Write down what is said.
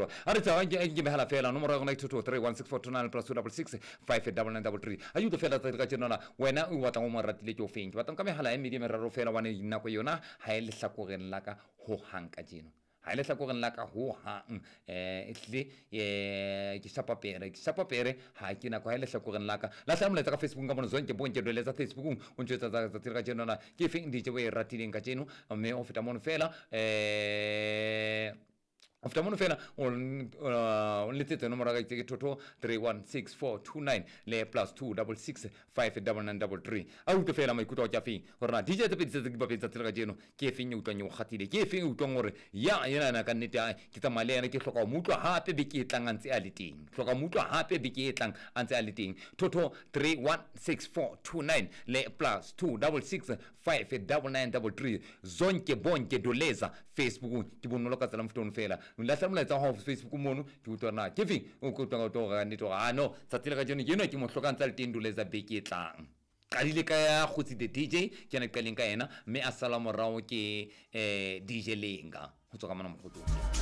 fela a re tsa ke behela fela nomoro ya gona ke 2231642 plus 266 59933 a yuto fela tsa ka tsenana wena o batla go mo ratile ke o feng ke batla ka megala ya medi meraro fela wane nako yona ha e le hlakoreng la ka ho hanka jeno ha ile hlakoreng la ka ho hang ehle ke sapapere ha ke na go ha ile hlakoreng la ka la hlamela ka Facebook ka bona zonke bonke do letsa Facebook o ntsetsa tsa tira tjena ke feng di tse e ratileng ka tseno mme o feta mono fela after mono fela on letsetse nomoro ga ke toto 316429 le plus 266 59933 a utlwe fela maikutlo a feng gore na DJ tse pedi tse ke bapetsa tsela jeno ke feng e utlwang go kgatile ke feng e utlwang gore ya yena ka nnete ke tsa malena ke hloka mo utlwa hape be ke tlang antse a le teng hloka mo utlwa hape be ke tlang antse a le teng toto 316429 le plus 266 59933 zonke bonke doleza Facebook ke bonolo ka tsela mfutong fela la hlamela ho Facebook mono ke utlwa na ke feng o go tla go ga nnete ga no tsa tile ga jeno ke mo hloka ntse le teng doleza be ke tlang qadile ka ya khutsi the DJ ke na qaleng ka yena mme assalamu rao ke DJ Lenga go tsoga mana mogotong